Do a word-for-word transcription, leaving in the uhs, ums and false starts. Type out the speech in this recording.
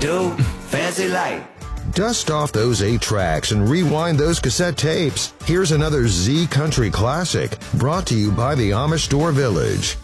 do, fancy like. Dust off those eight tracks and rewind those cassette tapes. Here's another Z Country classic, brought to you by the Amish Store Village.